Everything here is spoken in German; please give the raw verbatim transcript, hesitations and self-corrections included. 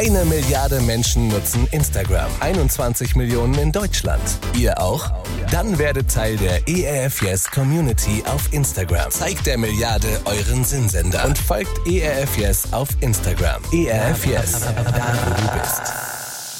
Eine Milliarde Menschen nutzen Instagram. einundzwanzig Millionen in Deutschland. Ihr auch? Dann werdet Teil der E R F Yes Community auf Instagram. Zeigt der Milliarde euren Sinnsender und folgt E R F Yes auf Instagram. E R F Yes, da wo du bist.